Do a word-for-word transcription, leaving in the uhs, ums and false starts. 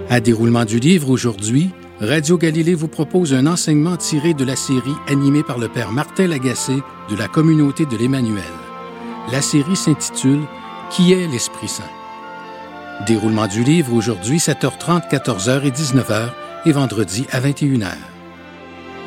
À déroulement du livre aujourd'hui, Radio Galilée vous propose un enseignement tiré de la série animée par le père Martin Lagacé de la communauté de l'Emmanuel. La série s'intitule « Qui est l'Esprit Saint ?» Déroulement du livre aujourd'hui, sept heures trente, quatorze heures et dix-neuf heures et vendredi à vingt et une heures.